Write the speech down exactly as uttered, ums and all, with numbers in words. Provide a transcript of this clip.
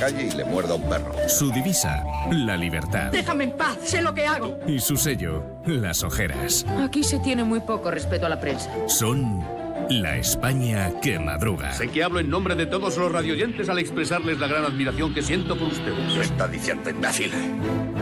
calle y le muerda a un perro. Su divisa, la libertad. Déjame en paz, sé lo que hago. Y su sello, las ojeras. Aquí se tiene muy poco respeto a la prensa. Son la España que madruga. Sé que hablo en nombre de todos los radioyentes al expresarles la gran admiración que siento por ustedes. Lo está diciendo, imbécil.